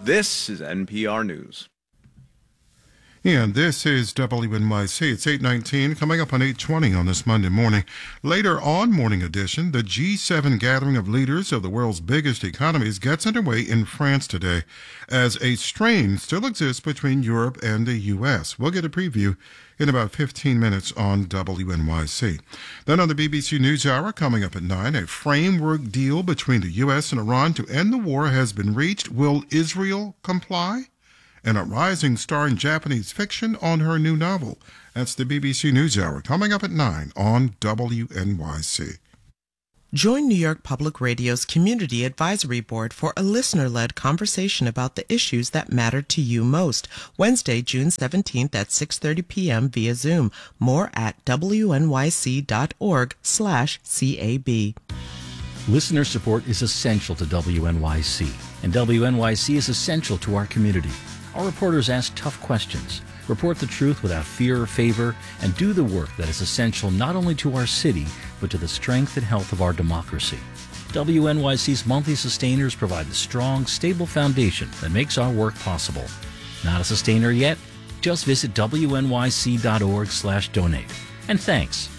This is NPR News. And this is WNYC. It's 8:19, coming up on 8:20 on this Monday morning. Later on Morning Edition, the G7 gathering of leaders of the world's biggest economies gets underway in France today, as a strain still exists between Europe and the U.S. We'll get a preview in about 15 minutes on WNYC. Then on the BBC NewsHour, coming up at 9, a framework deal between the U.S. and Iran to end the war has been reached. Will Israel comply? And a rising star in Japanese fiction on her new novel. That's the BBC NewsHour, coming up at 9 on WNYC. Join New York Public Radio's Community Advisory Board for a listener-led conversation about the issues that matter to you most. Wednesday, June 17th at 6:30 p.m. via Zoom. More at wnyc.org/CAB. Listener support is essential to WNYC, and WNYC is essential to our community. Our reporters ask tough questions, report the truth without fear or favor, and do the work that is essential not only to our city, but to the strength and health of our democracy. WNYC's monthly sustainers provide the strong, stable foundation that makes our work possible. Not a sustainer yet? Just visit WNYC.org/donate. And thanks.